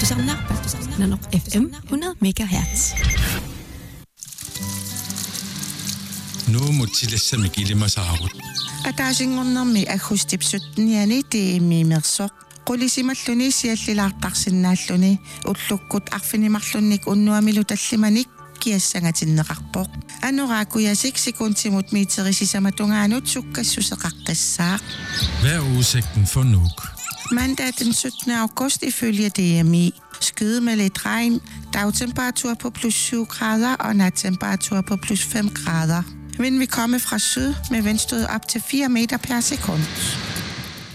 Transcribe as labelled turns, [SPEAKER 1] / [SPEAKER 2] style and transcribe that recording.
[SPEAKER 1] Päältysannaq Nanoq FM 100 MHz.
[SPEAKER 2] Nu mutilissami kilimasaarut.
[SPEAKER 3] Атаасингорнэрми аггустипсуттниани тииммиимерсоқ qulisimalлуни сиаллилаартарсинааллуни уллуккут арфинимарлунник уннуамилу таллиманик киассангатиннеқарпоқ анораакуясик секундтимут миитерисисаматунгаанут суккассусеқаққиссаақ.
[SPEAKER 2] Hvad er udsigten for Nuuk?
[SPEAKER 3] Mandag den 17. august ifølge DMI. Skyde med lidt regn, dagtemperatur på plus 7 grader og nattemperatur på plus 5 grader. Vind vil komme fra syd med vindstød op til 4 meter per sekund.